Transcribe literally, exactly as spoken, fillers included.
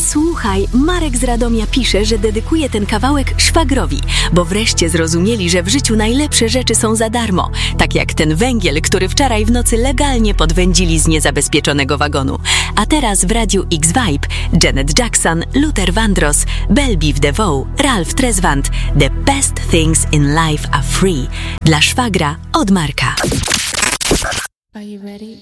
Słuchaj, Marek z Radomia pisze, że dedykuje ten kawałek szwagrowi, bo wreszcie zrozumieli, że w życiu najlepsze rzeczy są za darmo, tak jak ten węgiel, który wczoraj w nocy legalnie podwędzili z niezabezpieczonego wagonu. A teraz w Radiu X-Vibe Janet Jackson, Luther Vandross, Belle Biv DeVoe, Ralph Tresvant, The best things in life are free. Dla szwagra od Marka. Are you ready?